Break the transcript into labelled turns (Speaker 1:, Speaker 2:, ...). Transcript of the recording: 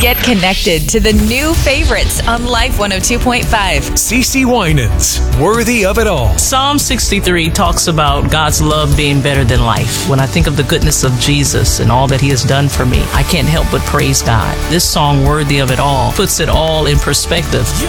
Speaker 1: Get connected to the new favorites on Life 102.5.
Speaker 2: CeCe Winans, Worthy of It All.
Speaker 3: Psalm 63 talks about God's love being better than life. When I think of the goodness of Jesus and all that he has done for me, I can't help but praise God. This song, Worthy of It All, puts it all in perspective.